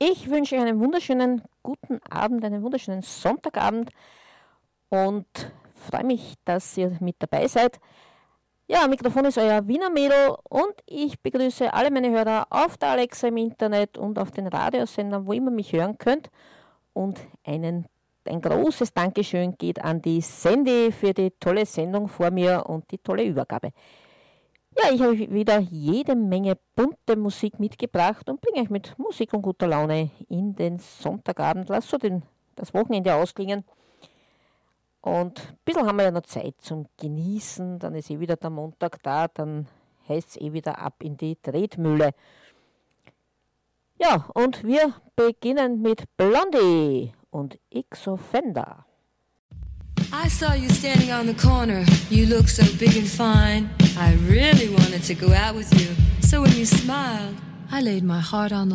Ich wünsche euch einen wunderschönen guten Abend, einen wunderschönen Sonntagabend und freue mich, dass ihr mit dabei seid. Ja, am Mikrofon ist euer Wiener Mädel und ich begrüße alle meine Hörer auf der Alexa im Internet und auf den Radiosendern, wo immer mich hören könnt. Und ein großes Dankeschön geht an die Sandy für die tolle Sendung vor mir und die tolle Übergabe. Ja, ich habe wieder jede Menge bunte Musik mitgebracht und bringe euch mit Musik und guter Laune in den Sonntagabend. Lasst so das Wochenende ausklingen. Und ein bisschen haben wir ja noch Zeit zum Genießen. Dann ist wieder der Montag da, dann heißt es wieder ab in die Tretmühle. Ja, und wir beginnen mit Blondie und X-Offender. I saw you standing on the corner. You look so big and fine. I really wanted to go out with you. So when you smiled, I laid my heart on the